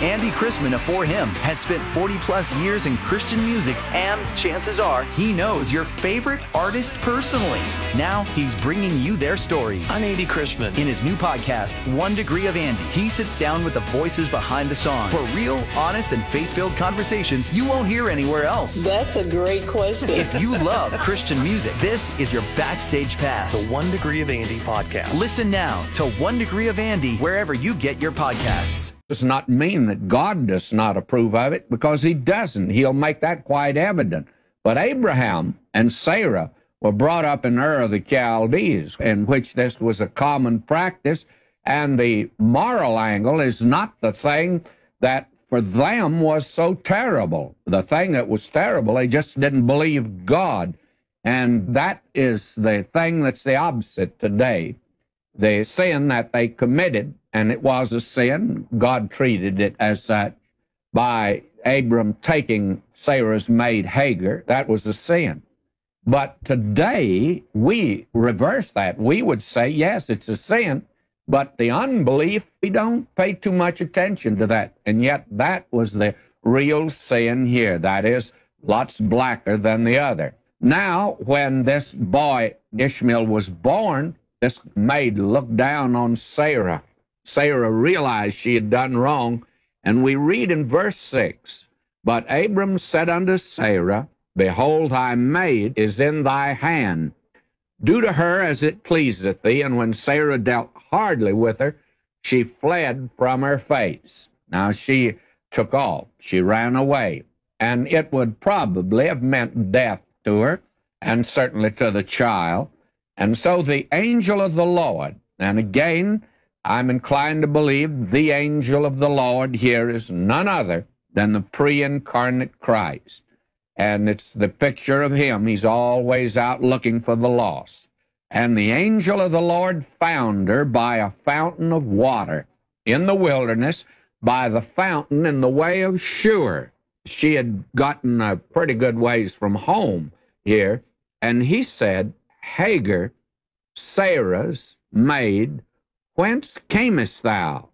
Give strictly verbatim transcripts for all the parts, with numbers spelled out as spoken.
Andy Chrisman of For Him has spent forty plus years in Christian music, and chances are he knows your favorite artist personally. Now he's bringing you their stories. I'm Andy Chrisman. In his new podcast, One Degree of Andy, he sits down with the voices behind the songs for real, honest, and faith-filled conversations you won't hear anywhere else. That's a great question. If you love Christian music, this is your backstage pass. The One Degree of Andy podcast. Listen now to One Degree of Andy wherever you get your podcasts. Does not mean that God does not approve of it, because he doesn't. He'll make that quite evident. But Abraham and Sarah were brought up in Ur of the Chaldees, in which this was a common practice, and the moral angle is not the thing that for them was so terrible. The thing that was terrible, they just didn't believe God. And that is the thing that's the opposite today. The sin that they committed, and it was a sin, God treated it as such, by Abram taking Sarah's maid Hagar. That was a sin. But today, we reverse that. We would say, yes, it's a sin, but the unbelief, we don't pay too much attention to that. And yet that was the real sin here. That is, lots blacker than the other. Now, when this boy, Ishmael, was born, this maid looked down on Sarah. Sarah realized she had done wrong, and we read in verse six, But Abram said unto Sarah, Behold, thy maid is in thy hand. Do to her as it pleaseth thee. And when Sarah dealt hardly with her, she fled from her face. Now she took off. She ran away. And it would probably have meant death to her, and certainly to the child. And so the angel of the Lord, and again, I'm inclined to believe the angel of the Lord here is none other than the pre-incarnate Christ. And it's the picture of him. He's always out looking for the lost. And the angel of the Lord found her by a fountain of water in the wilderness, by the fountain in the way of Shur. She had gotten a pretty good ways from home here, and he said, Hagar, Sarah's maid, whence camest thou,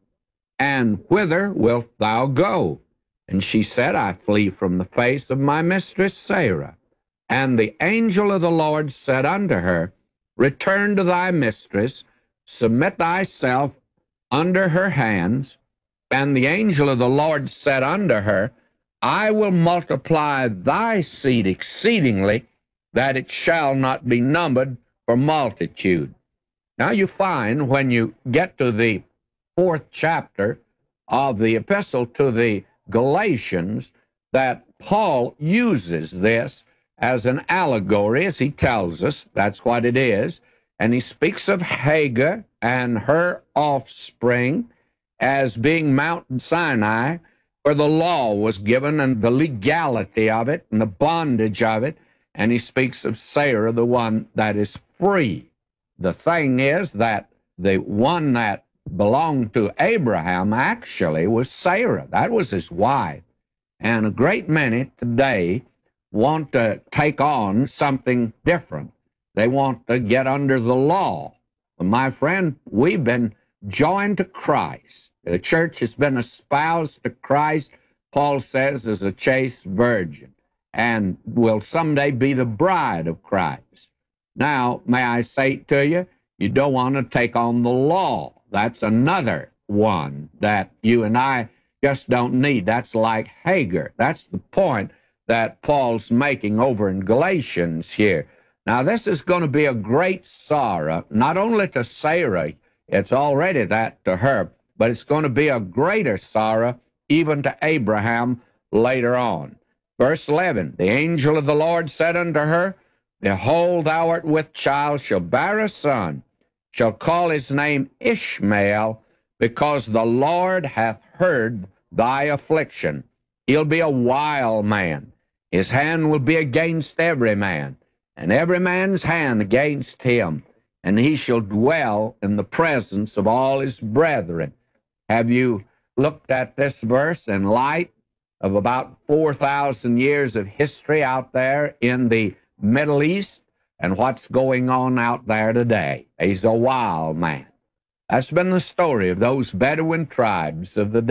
and whither wilt thou go? And she said, I flee from the face of my mistress Sarah. And the angel of the Lord said unto her, Return to thy mistress, submit thyself under her hands. And the angel of the Lord said unto her, I will multiply thy seed exceedingly, that it shall not be numbered for multitude. Now you find when you get to the fourth chapter of the epistle to the Galatians that Paul uses this as an allegory, as he tells us. That's what it is. And he speaks of Hagar and her offspring as being Mount Sinai, where the law was given and the legality of it and the bondage of it. And he speaks of Sarah, the one that is free. The thing is that the one that belonged to Abraham actually was Sarah. That was his wife. And a great many today want to take on something different. They want to get under the law. Well, my friend, we've been joined to Christ. The church has been espoused to Christ, Paul says, as a chaste virgin, and will someday be the bride of Christ. Now, may I say to you, you don't want to take on the law. That's another one that you and I just don't need. That's like Hagar. That's the point that Paul's making over in Galatians here. Now, this is going to be a great sorrow, not only to Sarah, it's already that to her, but it's going to be a greater sorrow even to Abraham later on. Verse eleven, the angel of the Lord said unto her, Behold, thou art with child, shall bear a son, shall call his name Ishmael, because the Lord hath heard thy affliction. He'll be a wild man. His hand will be against every man, and every man's hand against him, and he shall dwell in the presence of all his brethren. Have you looked at this verse in light of about four thousand years of history out there in the Middle East and what's going on out there today? He's a wild man. That's been the story of those Bedouin tribes of the